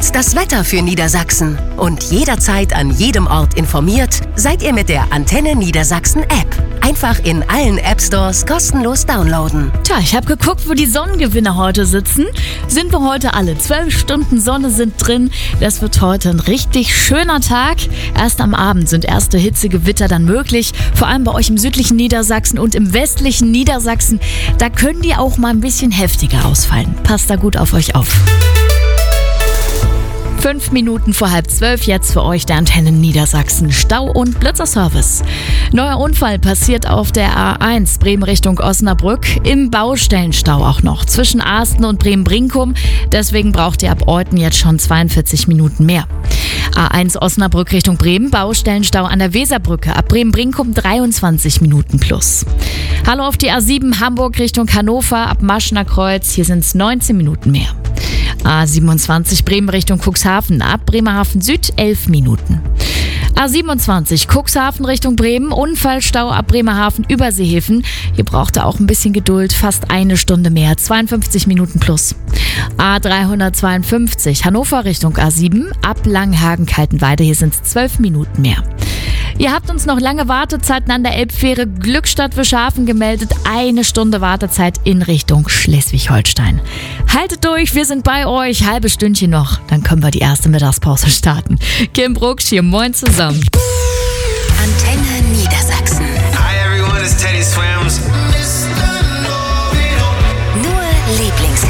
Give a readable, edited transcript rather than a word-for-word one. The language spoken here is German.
Jetzt das Wetter für Niedersachsen. Und jederzeit an jedem Ort informiert seid ihr mit der Antenne Niedersachsen App. Einfach in allen App-Stores kostenlos downloaden. Tja, ich habe geguckt, wo die Sonnengewinner heute sitzen. Sind wir heute alle. 12 Stunden Sonne sind drin. Das wird heute ein richtig schöner Tag. Erst am Abend sind erste Hitzegewitter dann möglich. Vor allem bei euch im südlichen Niedersachsen und im westlichen Niedersachsen. Da können die auch mal ein bisschen heftiger ausfallen. Passt da gut auf euch auf. 5 Minuten vor 11:30 jetzt für euch der Antenne Niedersachsen Stau- und Blitzerservice. Neuer Unfall passiert auf der A1 Bremen Richtung Osnabrück, im Baustellenstau auch noch, zwischen Asten und Bremen-Brinkum. Deswegen braucht ihr ab Euten jetzt schon 42 Minuten mehr. A1 Osnabrück Richtung Bremen, Baustellenstau an der Weserbrücke, ab Bremen-Brinkum 23 Minuten plus. Hallo auf die A7 Hamburg Richtung Hannover, ab Maschner Kreuz, hier sind es 19 Minuten mehr. A27 Bremen Richtung Cuxhaven, ab Bremerhaven Süd 11 Minuten. A27 Cuxhaven Richtung Bremen, Unfallstau ab Bremerhaven über Seehäfen. Hier braucht ihr auch ein bisschen Geduld, fast eine Stunde mehr, 52 Minuten plus. A352 Hannover Richtung A7, ab Langhagen-Kaltenweide, hier sind es 12 Minuten mehr. Ihr habt uns noch lange Wartezeiten an der Elbfähre Glückstadt-Wischhafen gemeldet. 1 Stunde Wartezeit in Richtung Schleswig-Holstein. Haltet durch, wir sind bei euch. Halbe Stündchen noch, dann können wir die erste Mittagspause starten. Kim Brucksch hier, moin zusammen. Antenne Niedersachsen. Hi everyone, it's Teddy Swims.